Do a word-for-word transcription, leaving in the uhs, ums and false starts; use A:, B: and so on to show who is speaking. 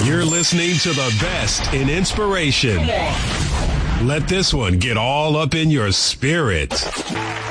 A: You're listening to the best in inspiration. Let this one get all up in your spirit.